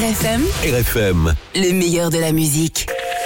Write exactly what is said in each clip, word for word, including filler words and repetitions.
F M. R F M. Le meilleur de la musique.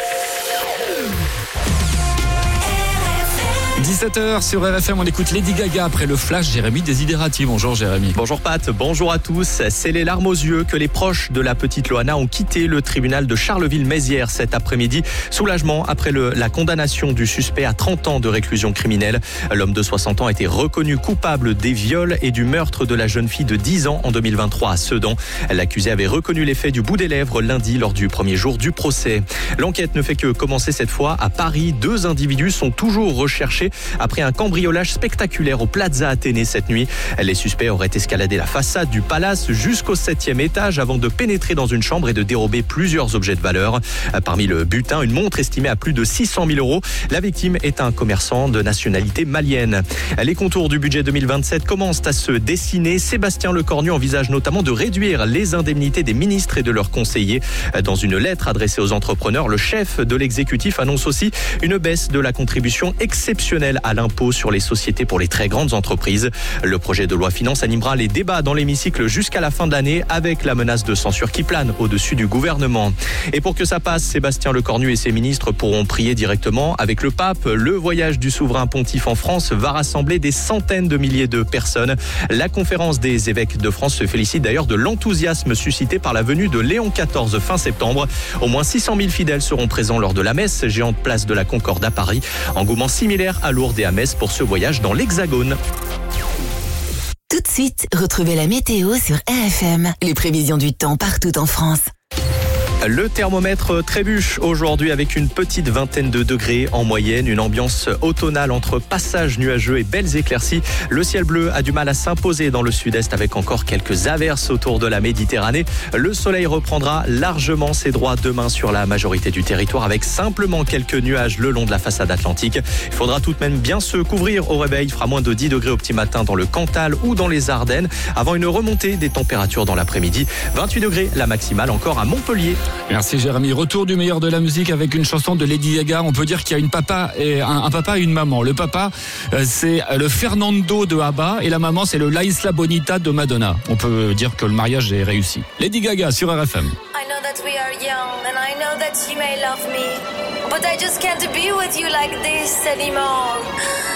dix-sept heures sur R F M, on écoute Lady Gaga après le flash. Jérémy Desiderati. Bonjour Jérémy. Bonjour Pat, bonjour à tous. C'est les larmes aux yeux que les proches de la petite Loana ont quitté le tribunal de Charleville-Mézières cet après-midi. Soulagement après le, la condamnation du suspect à trente ans de réclusion criminelle. L'homme de soixante ans a été reconnu coupable des viols et du meurtre de la jeune fille de dix ans en deux mille vingt-trois à Sedan. L'accusé avait reconnu les faits du bout des lèvres lundi lors du premier jour du procès. L'enquête ne fait que commencer cette fois à Paris. Deux individus sont toujours recherchés après un cambriolage spectaculaire au Plaza Athénée cette nuit. Les suspects auraient escaladé la façade du palace jusqu'au septième étage avant de pénétrer dans une chambre et de dérober plusieurs objets de valeur. Parmi le butin, une montre estimée à plus de six cent mille euros. La victime est un commerçant de nationalité malienne. Les contours du budget deux mille vingt-sept commencent à se dessiner. Sébastien Lecornu envisage notamment de réduire les indemnités des ministres et de leurs conseillers. Dans une lettre adressée aux entrepreneurs, le chef de l'exécutif annonce aussi une baisse de la contribution exceptionnelle à l'impôt sur les sociétés pour les très grandes entreprises. Le projet de loi finance animera les débats dans l'hémicycle jusqu'à la fin de l'année avec la menace de censure qui plane au-dessus du gouvernement. Et pour que ça passe, Sébastien Lecornu et ses ministres pourront prier directement avec le pape. Le voyage du souverain pontife en France va rassembler des centaines de milliers de personnes. La conférence des évêques de France se félicite d'ailleurs de l'enthousiasme suscité par la venue de Léon quatorze fin septembre. Au moins six cent mille fidèles seront présents lors de la messe géante place de la Concorde à Paris. Engouement similaire à Lourdes et à Metz pour ce voyage dans l'Hexagone. Tout de suite, retrouvez la météo sur R F M. Les prévisions du temps partout en France. Le thermomètre trébuche aujourd'hui avec une petite vingtaine de degrés en moyenne, une ambiance automnale entre passages nuageux et belles éclaircies. Le ciel bleu a du mal à s'imposer dans le sud-est avec encore quelques averses autour de la Méditerranée. Le soleil reprendra largement ses droits demain sur la majorité du territoire avec simplement quelques nuages le long de la façade atlantique. Il faudra tout de même bien se couvrir au réveil. Il fera moins de dix degrés au petit matin dans le Cantal ou dans les Ardennes avant une remontée des températures dans l'après-midi. vingt-huit degrés la maximale encore à Montpellier. Merci Jérémy. Retour du meilleur de la musique avec une chanson de Lady Gaga. On peut dire qu'il y a une papa et un, un papa et une maman. Le papa, c'est le Fernando de ABBA et la maman, c'est le La Isla Bonita de Madonna. On peut dire que le mariage est réussi. Lady Gaga sur R F M. I know that we are young and I know that you may love me, but I just can't be with you like this anymore.